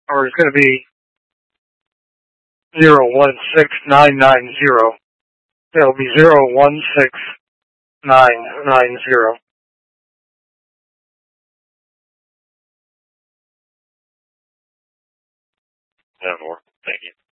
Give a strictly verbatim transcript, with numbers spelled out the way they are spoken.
or it's going to be zero one six nine nine zero. That'll be zero one six nine nine zero. ten four. Thank you.